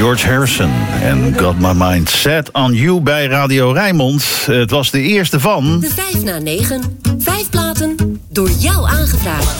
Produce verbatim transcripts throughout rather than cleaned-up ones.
George Harrison en Got My Mind Set on You bij Radio Rijnmond. Het was de eerste van... De vijf na negen. Vijf platen door jou aangevraagd.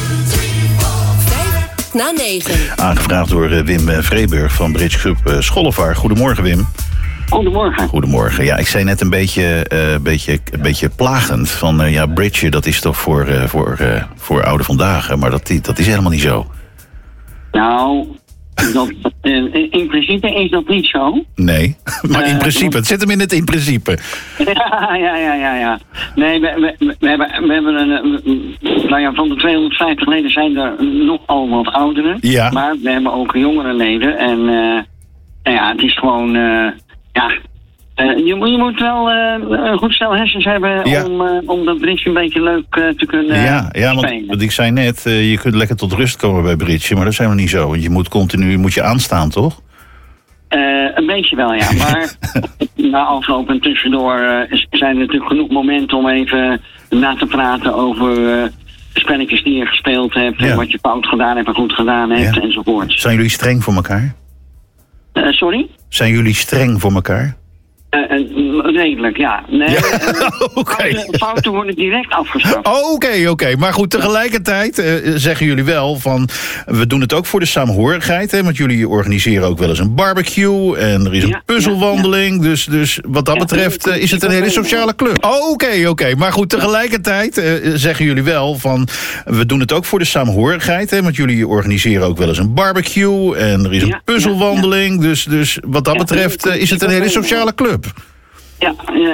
Vijf na negen. Aangevraagd door Wim Vreeburg van Bridge Club Schollevaar. Goedemorgen, Wim. Goedemorgen. Goedemorgen. Ja, ik zei net een beetje, uh, beetje, een beetje plagend van... Uh, ja, bridge, dat is toch voor, uh, voor, uh, voor oude vandaag. Maar dat, dat is helemaal niet zo. Nou... Dat, uh, in principe is dat niet zo. Nee, maar in principe. Het zit hem in het in principe. Ja, ja, ja, ja. ja. Nee, we, we, we hebben, we hebben een... Uh, nou ja, van de tweehonderdvijftig leden zijn er nogal wat ouderen. Ja. Maar we hebben ook jongere leden. En uh, nou ja, het is gewoon... Uh, ja... Uh, je, je moet wel uh, een goed stel hersens hebben ja. om, uh, om dat bridge een beetje leuk uh, te kunnen uh, ja, ja, want, spelen. want ik zei net, uh, je kunt lekker tot rust komen bij bridge, maar dat zijn we niet zo. Want je moet continu moet je aanstaan, toch? Uh, een beetje wel, ja. Maar na afloop en tussendoor uh, zijn er natuurlijk genoeg momenten om even na te praten over uh, spelletjes die je gespeeld hebt. Ja. En wat je fout gedaan hebt en goed gedaan hebt, ja. enzovoort. Zijn jullie streng voor elkaar? Uh, sorry? Zijn jullie streng voor elkaar? Uh, uh, redelijk, ja. Nee, ja. uh, okay. fouten, fouten worden direct afgestraft. Oké, oh, oké. Okay, okay. Maar goed, tegelijkertijd uh, zeggen jullie wel van... we doen het ook voor de saamhorigheid. Hè, want jullie organiseren ook wel eens een barbecue... en er is een ja, puzzelwandeling. Ja, ja. Dus, dus wat dat ja, betreft uh, is het een hele sociale club. Oké, oh, oké. Okay, okay. Maar goed, tegelijkertijd uh, zeggen jullie wel van... we doen het ook voor de saamhorigheid. Hè, want jullie organiseren ook wel eens een barbecue... en er is een puzzelwandeling. Ja, ja. Dus, dus wat dat betreft uh, is het een hele sociale club. Ja, ja.